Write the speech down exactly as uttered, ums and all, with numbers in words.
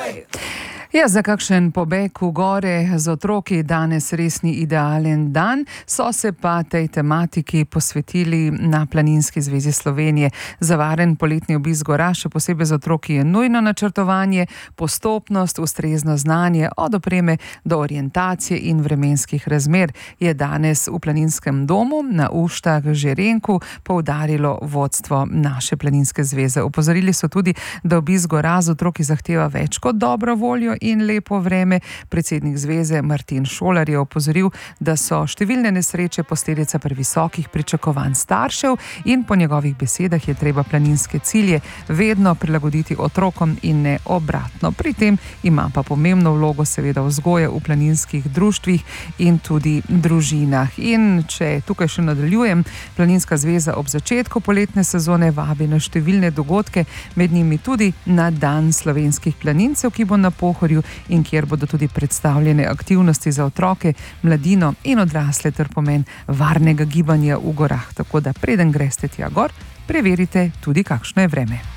Ja, za kakšen pobeg v gore z otroki danes res ni idealen dan, so se pa tej tematiki posvetili na Planinski zvezi Slovenije. Za varen poletni obisk gora, še posebej z otroki, je nujno načrtovanje, postopnost, ustrezno znanje od opreme do orientacije in vremenskih razmer, je danes v Planinskem domu na Uštah Žerenku poudarilo vodstvo naše Planinske zveze. Opozorili so tudi, da obisk gora z otroki zahteva več kot dobro voljo in lepo vreme. Predsednik zveze Martin Šolar je opozoril, da so številne nesreče posledica previsokih pričakovanj staršev in po njegovih besedah je treba planinske cilje vedno prilagoditi otrokom in ne obratno. Pri tem ima pa pomembno vlogo seveda vzgoje v planinskih društvih in tudi družinah. In če tukaj še nadaljujem, Planinska zveza ob začetku poletne sezone vabi na številne dogodke, med njimi tudi na dan slovenskih planincev, ki bo na Pohorju in kjer bodo tudi predstavljene aktivnosti za otroke, mladino in odrasle ter pomen varnega gibanja v gorah. Tako da preden greste tja gor, preverite tudi, kakšno je vreme.